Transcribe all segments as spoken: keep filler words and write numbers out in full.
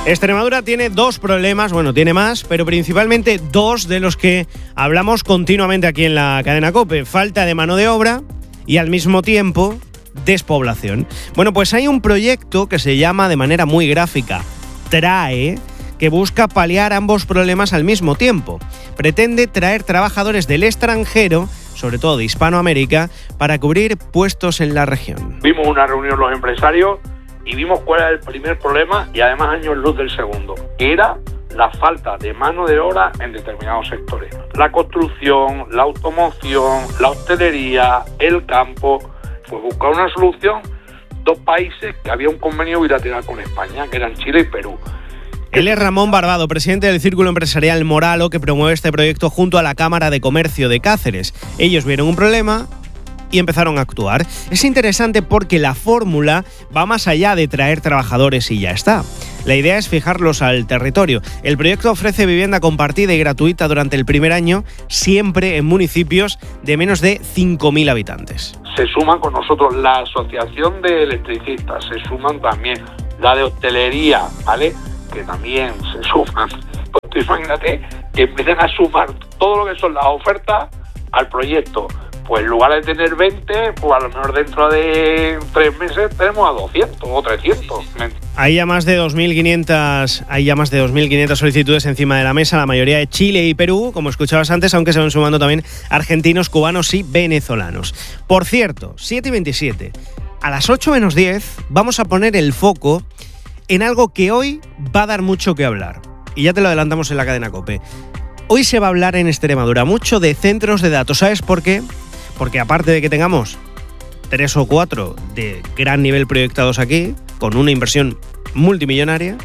Extremadura tiene dos problemas, bueno, tiene más, pero principalmente dos de los que hablamos continuamente aquí en la cadena COPE. Falta de mano de obra y al mismo tiempo despoblación. Bueno, pues hay un proyecto que se llama de manera muy gráfica TRAE, que busca paliar ambos problemas al mismo tiempo. Pretende traer trabajadores del extranjero, sobre todo de Hispanoamérica, para cubrir puestos en la región. Vimos una reunión los empresarios y vimos cuál era el primer problema y además años luz del segundo, que era la falta de mano de obra en determinados sectores. La construcción, la automoción, la hostelería, el campo. Fue buscar una solución, dos países que había un convenio bilateral con España, que eran Chile y Perú. Él es Ramón Barbado, presidente del Círculo Empresarial Moralo, que promueve este proyecto junto a la Cámara de Comercio de Cáceres. Ellos vieron un problema y empezaron a actuar. Es interesante porque la fórmula va más allá de traer trabajadores y ya está. La idea es fijarlos al territorio. El proyecto ofrece vivienda compartida y gratuita durante el primer año, siempre en municipios de menos de cinco mil habitantes. Se suman con nosotros la Asociación de Electricistas, se suman también la de Hostelería, ¿vale?, que también se suman. Pues imagínate que empiecen a sumar todo lo que son las ofertas al proyecto. Pues en lugar de tener veinte, pues a lo mejor dentro de tres meses tenemos a doscientos o trescientos. Hay ya más de dos mil quinientas, hay ya más de dos mil quinientas solicitudes encima de la mesa, la mayoría de Chile y Perú, como escuchabas antes, aunque se van sumando también argentinos, cubanos y venezolanos. Por cierto, siete y veintisiete, a las ocho menos diez vamos a poner el foco en algo que hoy va a dar mucho que hablar. Y ya te lo adelantamos en la cadena COPE. Hoy se va a hablar en Extremadura mucho de centros de datos. ¿Sabes por qué? Porque aparte de que tengamos tres o cuatro de gran nivel proyectados aquí, con una inversión multimillonaria,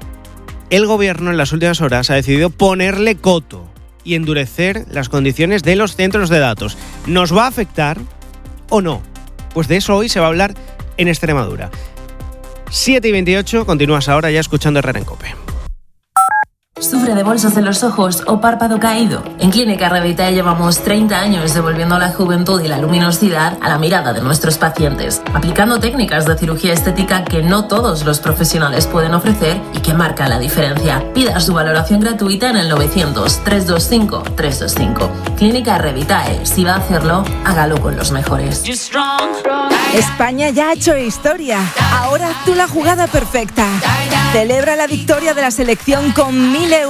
el gobierno en las últimas horas ha decidido ponerle coto y endurecer las condiciones de los centros de datos. ¿Nos va a afectar o no? Pues de eso hoy se va a hablar en Extremadura. siete y veintiocho, continúas ahora ya escuchando Herrera en COPE. ¿Sufre de bolsas en los ojos o párpado caído? En Clínica Revitae llevamos treinta años devolviendo la juventud y la luminosidad a la mirada de nuestros pacientes, aplicando técnicas de cirugía estética que no todos los profesionales pueden ofrecer y que marcan la diferencia. Pida su valoración gratuita en el novecientos, trescientos veinticinco, trescientos veinticinco. Clínica Revitae, si va a hacerlo, hágalo con los mejores. España ya ha hecho historia. Ahora tú la jugada perfecta. Celebra la victoria de la selección con mil euros